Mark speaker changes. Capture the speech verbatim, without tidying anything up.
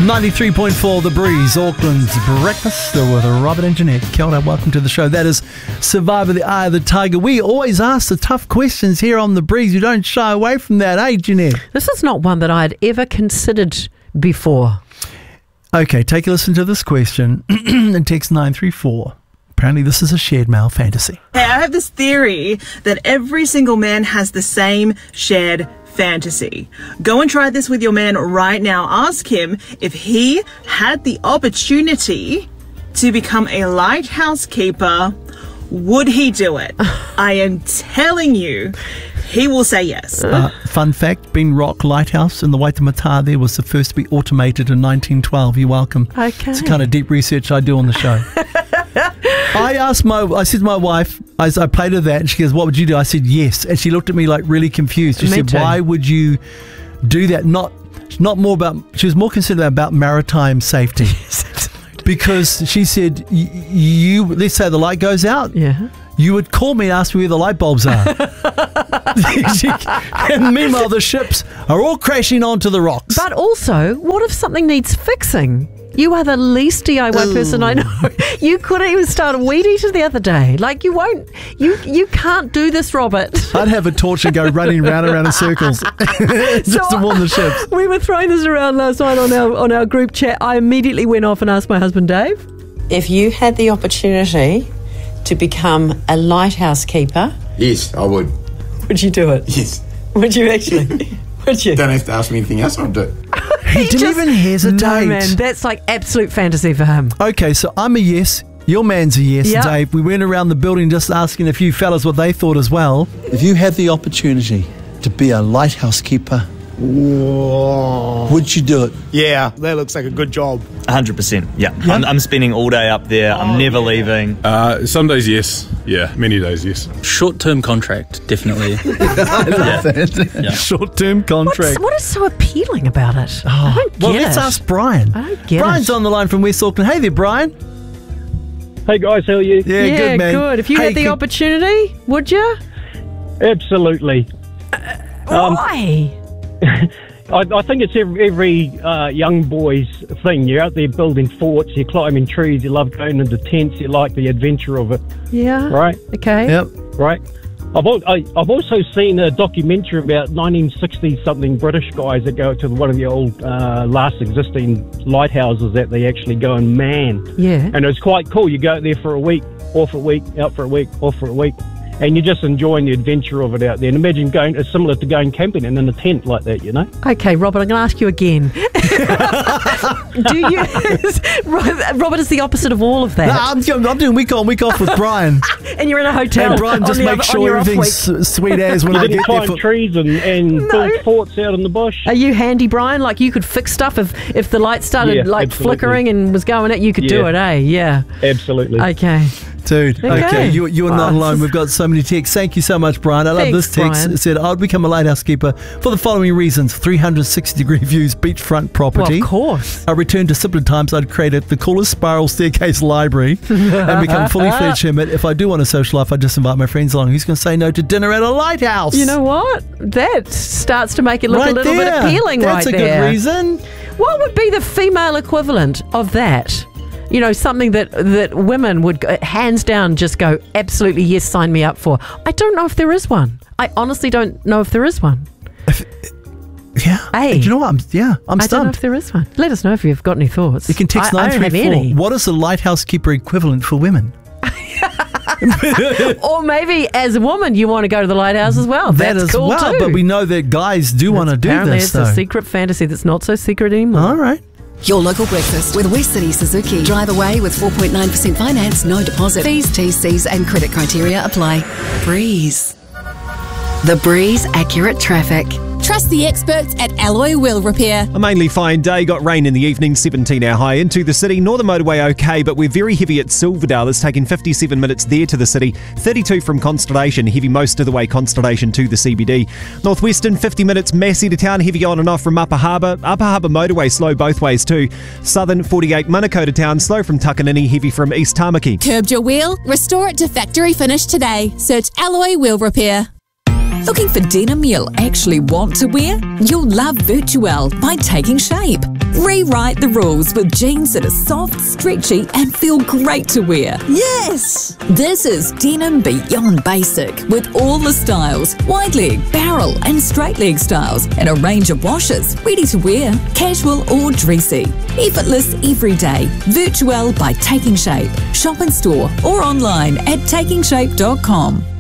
Speaker 1: ninety-three point four The Breeze, Auckland's breakfast with Robert and Jeanette. Kia ora, welcome to the show. That is Survivor the Eye of the Tiger. We always ask the tough questions here on The Breeze. You don't shy away from that, eh, Jeanette?
Speaker 2: This is not one that I had ever considered before.
Speaker 1: Okay, take a listen to this question and text nine three four. Apparently this is a shared male fantasy.
Speaker 3: Hey, I have this theory that every single man has the same shared fantasy. Go and try this with your man right now. Ask him if he had the opportunity to become a lighthouse keeper, would he do it? I am telling you, he will say yes.
Speaker 1: Uh, fun fact, Bean Rock Lighthouse in the Waitemata there was the first to be automated in nineteen twelve. You're welcome.
Speaker 2: Okay.
Speaker 1: It's the kind of deep research I do on the show. I asked my, I said to my wife, I, I played her that, and she goes, what would you do? I said, yes. And she looked at me like really confused. She
Speaker 2: me
Speaker 1: said,
Speaker 2: too.
Speaker 1: why would you do that? Not not more about, she was more concerned about maritime safety. Because she said, y- you, let's say the light goes out.
Speaker 2: Yeah.
Speaker 1: You would call me and ask me where the light bulbs are. And meanwhile, the ships are all crashing onto the rocks.
Speaker 2: But also, what if something needs fixing? You are the least D I Y
Speaker 1: Ooh.
Speaker 2: person I know. You couldn't even start a weed eater the other day. Like, you won't, you you can't do this, Robert.
Speaker 1: I'd have a torch and go running round and round in circles just
Speaker 2: So,
Speaker 1: to warm the ships.
Speaker 2: We were throwing this around last night on our on our group chat. I immediately went off and asked my husband, Dave.
Speaker 4: If you had the opportunity to become a lighthouse keeper,
Speaker 5: Yes, I would.
Speaker 4: would you do it?
Speaker 5: Yes.
Speaker 4: Would you actually? Would you?
Speaker 5: Don't have to ask me anything else, I'd do it.
Speaker 1: He didn't
Speaker 2: just-
Speaker 1: even hesitate.
Speaker 2: No, man, that's like absolute fantasy for him.
Speaker 1: Okay, so I'm a yes. Your man's a yes,
Speaker 2: Yep.
Speaker 1: Dave. We went around the building just asking a few fellas what they thought as well.
Speaker 6: If you had the opportunity to be a lighthouse keeper, would you do it?
Speaker 7: Yeah, that looks like a good job.
Speaker 8: one hundred percent, yeah. I'm, I'm spending all day up there. I'm never leaving.
Speaker 9: Uh, some days, yes. Yeah, many days, yes.
Speaker 10: Short-term contract, definitely.
Speaker 1: Yeah. Short-term contract.
Speaker 2: What's, what is so appealing about it? I don't get
Speaker 1: Well, let's
Speaker 2: it.
Speaker 1: ask Brian.
Speaker 2: I don't get
Speaker 1: Brian's
Speaker 2: it.
Speaker 1: on the line from West Auckland. Hey there, Brian.
Speaker 7: Hey guys, how are you?
Speaker 1: Yeah,
Speaker 2: yeah,
Speaker 1: good, man.
Speaker 2: good. If you
Speaker 1: Hey,
Speaker 2: had the
Speaker 1: could-
Speaker 2: opportunity, would you?
Speaker 7: Absolutely. Um,
Speaker 2: Why?
Speaker 7: I, I think it's every, every uh, young boy's thing. You're out there building forts, you're climbing trees, you love going into tents, you like the adventure of it,
Speaker 2: Yeah.
Speaker 7: right?
Speaker 2: Okay.
Speaker 1: Yep.
Speaker 7: Right? I've, al- I, I've also seen a documentary about nineteen sixty-something British guys that go to one of the old uh, last existing lighthouses that they actually go and man.
Speaker 2: Yeah.
Speaker 7: And it's quite cool. You go there for a week, off for a week, out for a week, off for a week, and you're just enjoying the adventure of it out there. And imagine going, it's similar to going camping and in a tent like that, you know?
Speaker 2: Okay, Robert, I'm going to ask you again. Do you... Robert is the opposite of all of that.
Speaker 1: No, I'm, I'm doing week on, week off with Brian.
Speaker 2: And you're in a hotel.
Speaker 1: And Brian
Speaker 2: on
Speaker 1: just
Speaker 2: the
Speaker 1: makes
Speaker 2: other- on
Speaker 1: sure
Speaker 2: your off
Speaker 1: everything's
Speaker 2: week.
Speaker 1: s- sweet as when
Speaker 7: You
Speaker 1: I
Speaker 7: didn't
Speaker 1: get there.
Speaker 7: climb
Speaker 1: For,
Speaker 7: trees and, and
Speaker 2: No.
Speaker 7: build forts out in the bush.
Speaker 2: Are you handy, Brian? Like, you could fix stuff if, if the light started,
Speaker 7: Yeah,
Speaker 2: like,
Speaker 7: absolutely.
Speaker 2: flickering and was going out, you could do
Speaker 7: Yeah.
Speaker 2: it, eh? Yeah.
Speaker 7: Absolutely.
Speaker 2: Okay.
Speaker 1: Dude,
Speaker 2: Okay.
Speaker 1: okay, you, you're not
Speaker 2: Wow.
Speaker 1: alone. We've got so many texts. Thank you so much, Brian. I love
Speaker 2: Thanks,
Speaker 1: this text.
Speaker 2: Brian.
Speaker 1: It said, I'd become a lighthouse keeper for the following reasons. three hundred sixty degree views, beachfront property.
Speaker 2: Well, of course.
Speaker 1: I returned to simpler times. I'd created the coolest spiral staircase library and become fully fledged hermit. If I do want a social life, I just invite my friends along. Who's going to say no to dinner at a lighthouse?
Speaker 2: You know what? That starts to make it look
Speaker 1: right
Speaker 2: a little
Speaker 1: there.
Speaker 2: bit appealing
Speaker 1: That's
Speaker 2: right
Speaker 1: a
Speaker 2: there.
Speaker 1: good reason.
Speaker 2: What would be the female equivalent of that? You know, something that, that women would, uh, hands down, just go, absolutely, yes, sign me up for. I don't know if there is one. I honestly don't know if there is one.
Speaker 1: Yeah.
Speaker 2: Hey.
Speaker 1: Do you know what? I'm, yeah, I'm
Speaker 2: I don't know
Speaker 1: stumped.
Speaker 2: if there is one. Let us know if you've got any thoughts.
Speaker 1: You can text
Speaker 2: I, I
Speaker 1: nine
Speaker 2: don't
Speaker 1: three
Speaker 2: have
Speaker 1: four.
Speaker 2: any.
Speaker 1: What is the lighthouse keeper equivalent for women?
Speaker 2: Or maybe as a woman, you want to go to the lighthouse as well.
Speaker 1: That
Speaker 2: That's
Speaker 1: as
Speaker 2: cool
Speaker 1: well,
Speaker 2: too.
Speaker 1: but we know that guys do want to do
Speaker 2: Apparently
Speaker 1: this,
Speaker 2: it's
Speaker 1: though.
Speaker 2: a secret fantasy that's not so secret anymore.
Speaker 1: All right.
Speaker 11: Your local breakfast with West City Suzuki. Drive away with four point nine percent finance, no deposit. Fees, T's, C's and credit criteria apply. Breeze. The Breeze Accurate Traffic.
Speaker 12: Trust the experts at Alloy Wheel Repair.
Speaker 13: A mainly fine day, got rain in the evening, seventeen hour high into the city. Northern motorway okay, but we're very heavy at Silverdale. It's taking fifty-seven minutes there to the city, thirty-two from Constellation, heavy most of the way Constellation to the C B D. Northwestern, fifty minutes Massey to town, heavy on and off from Upper Harbour. Upper Harbour motorway slow both ways too. Southern, forty-eight Manukau to town, slow from Takanini, heavy from East Tamaki.
Speaker 12: Curbed your wheel? Restore it to factory finish today. Search Alloy Wheel Repair.
Speaker 14: Looking for denim you'll actually want to wear? You'll love Virtuelle by Taking Shape. Rewrite the rules with jeans that are soft, stretchy, and feel great to wear.
Speaker 15: Yes!
Speaker 14: This is denim beyond basic with all the styles, wide leg, barrel, and straight leg styles, and a range of washes ready to wear, casual or dressy. Effortless every day. Virtual by Taking Shape. Shop in store or online at taking shape dot com.